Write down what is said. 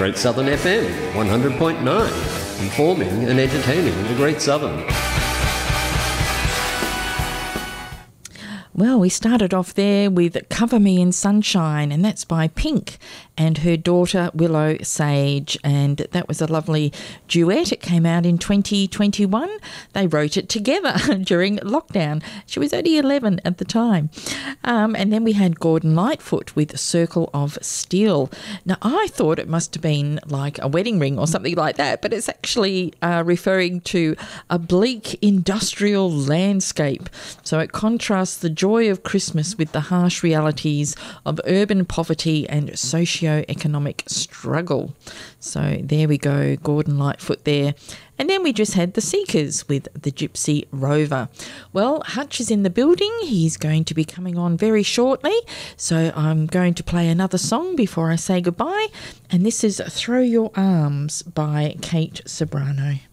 Great Southern FM 100.9, informing and entertaining the Great Southern. Well, we started off there with Cover Me in Sunshine, and that's by Pink and her daughter Willow Sage, and that was a lovely duet. It came out in 2021. They wrote it together during lockdown. She was only 11 at the time. And then we had Gordon Lightfoot with Circle of Steel. Now, I thought it must have been like a wedding ring or something like that, but it's actually referring to a bleak industrial landscape. So it contrasts the joy of Christmas with the harsh realities of urban poverty and socio-economic struggle. So there we go, Gordon Lightfoot there. And then we just had the Seekers with the Gypsy Rover. Well, Hutch is in the building. He's going to be coming on very shortly. So I'm going to play another song before I say goodbye. And this is Throw Your Arms by Kate Sobrano.